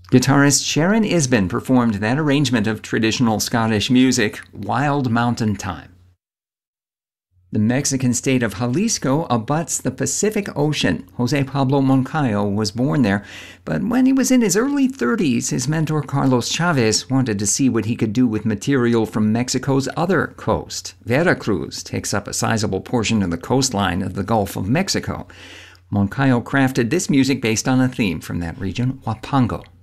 Guitarist Sharon Isbin performed that arrangement of traditional Scottish music, Wild Mountain Time. The Mexican state of Jalisco abuts the Pacific Ocean. Jose Pablo Moncayo was born there, but when he was in his early 30s, his mentor Carlos Chavez wanted to see what he could do with material from Mexico's other coast. Veracruz takes up a sizable portion of the coastline of the Gulf of Mexico. Moncayo crafted this music based on a theme from that region, Huapango.